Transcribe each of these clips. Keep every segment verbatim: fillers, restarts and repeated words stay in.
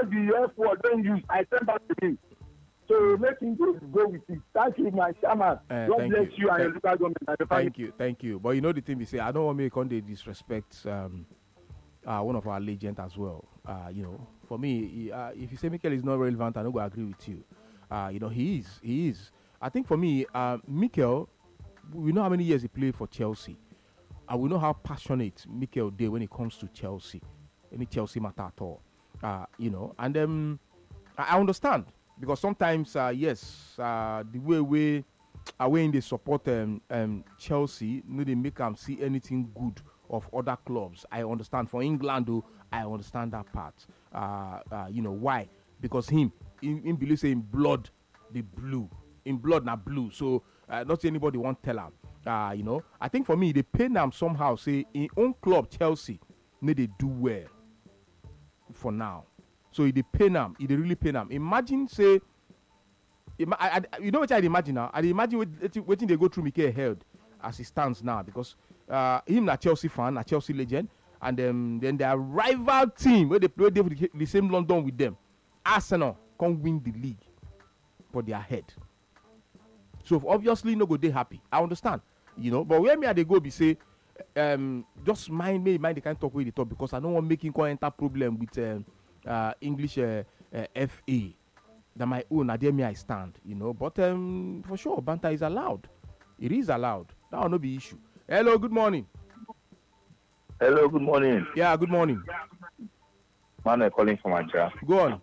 the F word don't use, I send back to him. So let him go, go with it. Thank you, my chairman. Uh, God bless you, you and your local government. And the thank you, thank you. But you know the thing we say, I don't want to make disrespect um, uh, one of our legends as well. Uh, you know, for me, uh, if you say Mikel is not relevant, I don't go agree with you. Uh, you know, he is. He is. I think for me, uh, Mikel, we know how many years he played for Chelsea. And we know how passionate Mikel did when it comes to Chelsea. Any Chelsea matter at all. Uh, you know, and um, I, I understand. Because sometimes, uh, yes, uh, the way we are when they support um, um, Chelsea, you know, they make them see anything good of other clubs. I understand. For England, though, I understand that part. Uh, uh, you know, why? Because him, in, in believe say in blood, the blue. In blood, not blue. So, uh, not anybody won't tell him. Uh, you know, I think for me, they pay them somehow, say, in own club, Chelsea, may they do well for now. So if they pay them, if they really pay them. Imagine, say, ima- I, I, you know what I imagine now? I imagine what they go through Mikel held as he stands now, because uh, him a Chelsea fan, a Chelsea legend, and um, then their rival team, where they play the, the same London with them, Arsenal, can win the league for their head. So obviously, no go they happy. I understand, you know, but where me they go be say, um, just mind me, mind they can't talk with the talk because I don't want making go enter problem with. Um, Uh, English uh, uh, F A that my own, there me I stand, you know. But um, for sure, banter is allowed. It is allowed. That will not be issue. Hello, good morning. Hello, good morning. Yeah, good morning. Man, calling from Accra. Go on.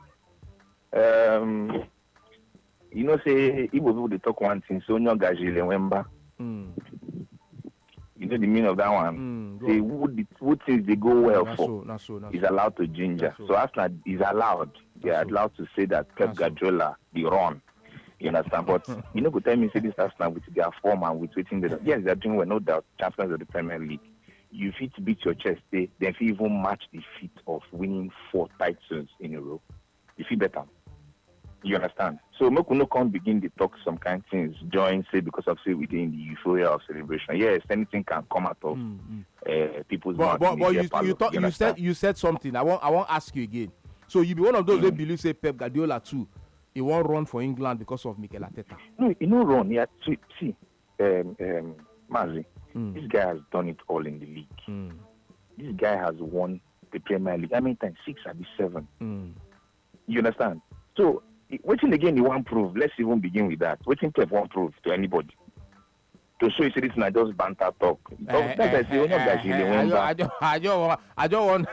Um, you know, say Igbo people they talk one thing. So no gajile wemba. Mm. You know the meaning of that one. Mm, say who, the, who things they go well not for so, not so, not is so. allowed to ginger. So. So Arsenal is allowed. They are so. allowed to say that Pep Not Guardiola the run. You understand? But you know, go tell me say this Arsenal with their form and with waiting they yes they are doing well, no doubt, champions of the Premier League. You fit beat your chest, they then even match the feat of winning four titles in a row. You feel better. You understand? So make we no come begin to talk some kind of things, join say because of say within the euphoria of celebration. Yes, anything can come out of Mm, mm. uh, people's But, mouth. but, in but their you, parlor. you, thought, You you said understand? you said something. I won't I won't ask you again. So you be one of those Mm. who believe say Pep Guardiola too. He won't run for England because of Mikel Arteta. No, you know, Ron. Yeah, see, see um, um, Mazi, Mm. this guy has done it all in the league. Mm. This guy has won the Premier League. How many times? Six or seven. Mm. You understand? So, waiting again, you want proof. Let's even begin with that. Waiting Pep won't prove to anybody. To show you say this is not just banter talk. That's why I say, oh, no, guys, you remember. I don't, I don't, I don't want,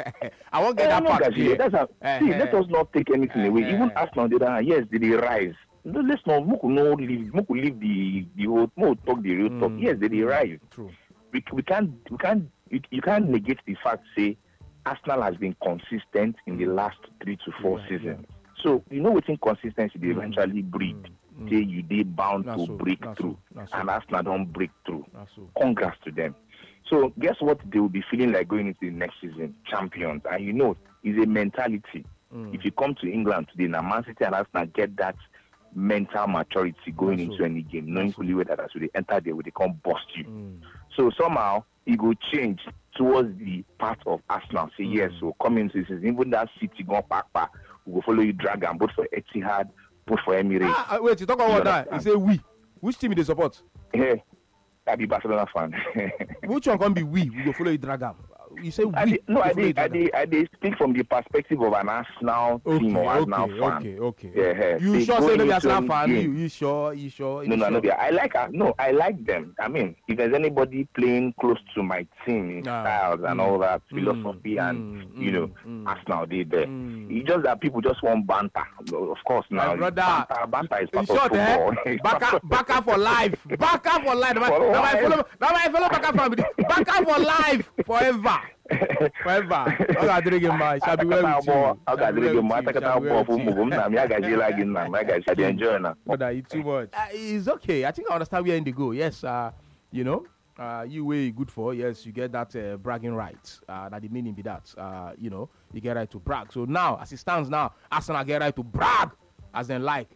I won't get Eh, that no, part. guys, clear. that's a, Eh, see, eh, let us not take anything eh, away. eh, Even eh. Arsenal, on the other hand, yes, they, they rise. No, let's not, Muku no leave, Muku leave the, the whole, no talk the real talk. Mm. Yes, they, they rise. True. We, we can't, we can't, you, you can't negate the fact, say, Arsenal has been consistent in the last three to four Yeah, seasons. So, you know, within consistency, they Mm. eventually breed. Mm. Say you they bound Not to so, break not through. so, not so. And Arsenal don't break through. Not so. Congrats to them. So guess what they will be feeling like going into the next season? Champions. And you know, it's a mentality. Mm. If you come to England today, now Man City and Arsenal get that mental maturity going That's into so. any game, knowing That's so. fully well that as they enter there, they can't bust you. Mm. So somehow it will change towards the part of Arsenal. Say, Mm. yes, so come into this season, even that City go back, back, we will follow you, Dragon, both for Etihad, both for Emirates. Ah, wait, you talk about You that. You understand? say we. Which team they support? Hey, I be Barcelona fan. Which one can be we? We go follow you, Dragon. You say we. I did, no, we I follow you, did, I Dragon. did, I did speak from the perspective of an Arsenal team Okay, or Arsenal okay, fan. okay, okay. Yeah, yeah. You They sure go say no be into Arsenal any fan? game. You, you sure? You sure? You No, no, sure? no, they- I like, uh, no, I like them. I mean, if there's anybody playing close to my team in Ah, styles and mm, all that mm, philosophy and mm, you know, mm, Arsenal, they there. mm. It's just that people just want banter. Of course, My now brother, banter, banter is in part short, of eh? football. It's part Baka, of- Baka for life. Baka for life. Now For my life. follow, now my follow Baka family. Baka for life, forever, forever. I got drink him, man. Shall be well with you. I got Shall be drink well him. I with you. take Shall a be well ball with you. from Mugum. I got Jila again. I got enjoy now. Brother, you too much. Uh, it's okay. I think I understand where in the go. Yes, uh, you know, uh, you way good for. Yes, you get that uh, bragging right. Uh, that the meaning be that. Uh, you know, you get right to brag. So now, as it stands now, Arsenal get right to brag, as they like.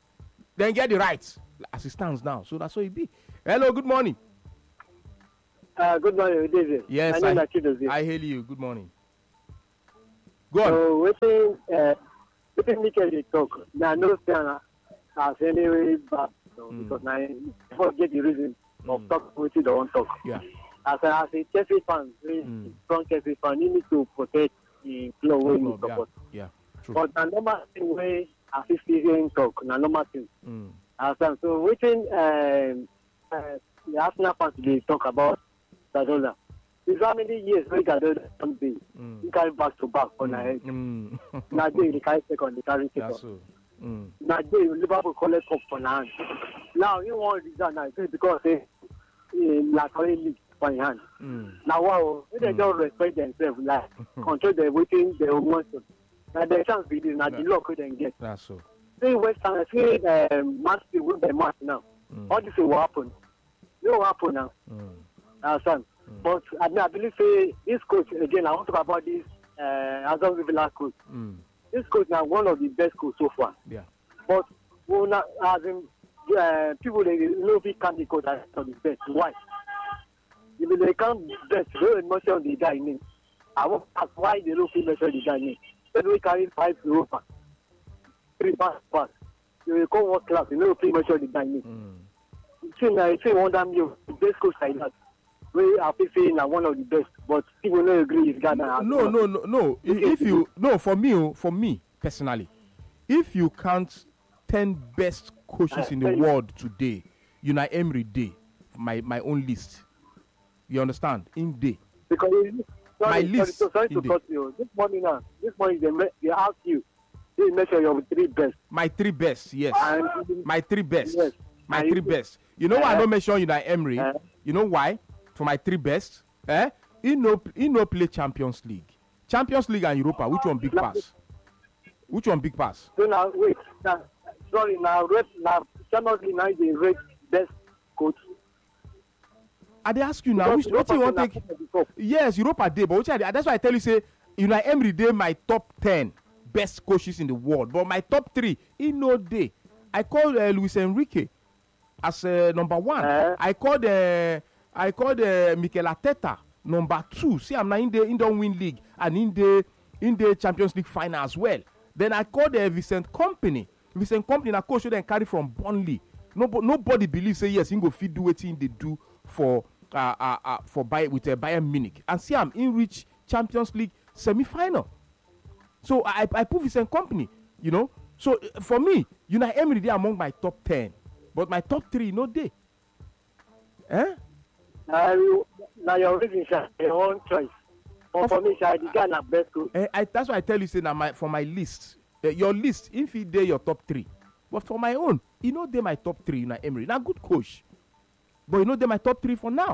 Then get the rights as it stands now. So that's what it be. Hello, good morning. Uh, good morning, David. Yes, My name I, is Chidozie. I hail you. Good morning. Go on. So, waiting uh, wetin Mikel dey talk, na no stand as any bad, so, mm. because na before get the reason of mm. talk wetin they wan talk. Yeah. As a as a Chelsea fan, very mm. strong Chelsea fan, you need to protect the club wey you support. Yeah. Yeah. True. But na normal thing wey as if season talk, na normal thing. Mm. Understand? So wetin um, uh, the Arsenal fans dey talk about Guardiola. It's how many years wey Guardiola don dey. Mm. He carry back to back for mm. na head. Mm. Na dey he carry second, he carry second. So. Mm. Na dey Liverpool collect cup for na hand. Now he wan resign now because say na current league for him hand. Mm. Now wow, if they don't respect themselves, like control the wetin they want to. Na the chance be this, na the luck wey dem get. That's so. See West Ham, see um, Man City win the match now. Mm. All this will happen. It will happen now. Mm. Understand? Mm. But I, mean, I believe say this coach again. I want to talk about this uh, Aston Villa coach. Mm. This coach now one of the best coach so far. Yeah. But well, now, as in, uh, people they know if he can't be coach as the best. Why? If they can't best, they don't mention the guy name. I want to ask why they don't mention the guy name. Then we carry five Europa, three pass pass. You will come one class. You know if mention the guy name. Mm. See now, if you want them, you best coach like that. We are saying that one of the best, but people don't agree with Ghana. No, no, no, no. If you no, for me, for me personally, if you count ten best coaches in the world today, Unai Emery day, my my own list. You understand? In day. Because sorry, my list. Sorry, sorry to cut you. This morning now, this morning they they ask you, they measure your three best. My three best, yes. And, my three best. Yes. My and three best. You know uh, why I don't mention Unai Emery? Uh, you know why? For my three best, eh? He no, he no play Champions League. Champions League and Europa, which one big pass? Which one big pass? So now, wait. Now, sorry, now, rate, now, Champions League now they rate best coach. I they ask you now, which, what you want to take? Yes, Europa day, but which I, that's why I tell you, say, Unai Emery day my top ten best coaches in the world, but my top three, in no day. I called uh, Luis Enrique as uh, number one. Uh, I called uh, I called uh, Mikel Arteta number two. See, I'm now in the in the win league and in the in the Champions League final as well. Then I called uh, Vincent Kompany. Vincent Kompany, a coach who then carry from Burnley. Nobody, nobody believes say yes, he go fit do what they do for uh, uh, uh for Bayern with uh, Bayern Munich. And see, I'm in reach Champions League semi-final. So I I put Vincent Kompany, you know. So uh, for me, Unai Emery they among my top ten, but my top three no day. Eh? Now, you, now your reason, sir, your own choice. But for me, sir, the guy na best coach. Eh, I, that's why I tell you, say, now my for my list, uh, your list, if he dey your top three, but for my own, you know, they my top three. Unai Emery, now good coach, but you know, they my top three for now.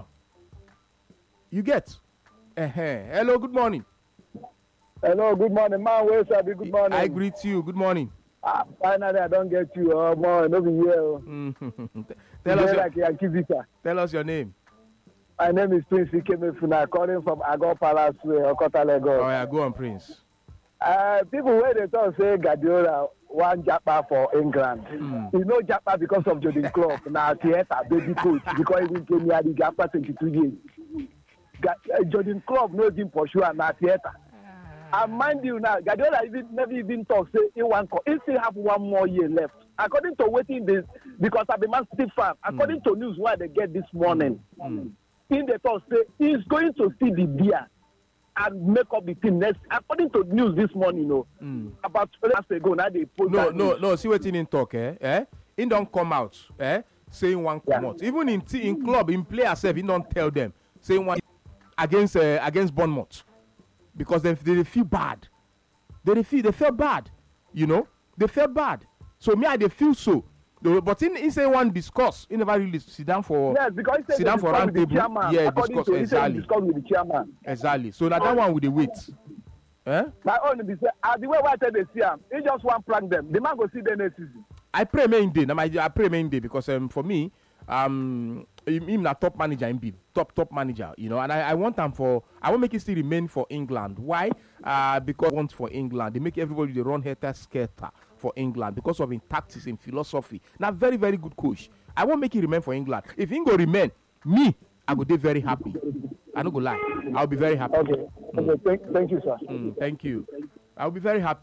You get? Uh-huh. Hello, good morning. Hello, good morning, man. Where sir? Good morning. I greet you. Good morning. Ah, finally, I don't get you. Oh, man, no be here. Tell us, like your, tell us your name. My name is Prince Ikemefuna, calling from Agor Palace, Okota, Lagos. Oh, yeah, go on, Prince. Uh, people, when they talk, say Guardiola one Japa for England. Mm. You know Japa because of Jordan Klopp. Now, theater, baby coach, because he came here, the Japa twenty-two years. Uh, Jordan Klopp knows him for sure, now theater. And mind you now, Guardiola even never even talk, say he one he still have one more year left. According to waiting this, because I'm a Man City fan, according mm. to news why they get this morning, mm. in the talk say he's going to see the beer and make up the team next. According to news this morning, you know, mm. about two hours ago, now they post no, no, news. no. See what in talk, eh? Eh? He don't come out, eh? Saying one come yeah. out. Even in t- in club, in player self, he don't tell them saying one against uh, against Bournemouth. Because they, they feel bad. They feel they feel bad. You know? They feel bad. So me, I they feel so. But in, in say one discuss, he never really sit down for yes, because sit down for round table. Yeah, According discuss to, exactly. Discuss with the chairman. Exactly. So now that one with the wait. Eh? My own be say, uh, the way I tell they see him, he just want prank them. The man go see them next season. I pray main day. Now I pray main day because um for me, um him, him na top manager in be top top manager, you know, and I, I want him for I want make it still remain for England. Why? Uh because I want for England. They make everybody they run helter skelter for England because of in tactics, in philosophy. Now very, very good coach. I won't make it remain for England. If he go remain, me, I go be very happy. I don't go lie. I'll be very happy. Okay. Mm. Okay. Thank, thank you, sir. Mm, thank you. I'll be very happy.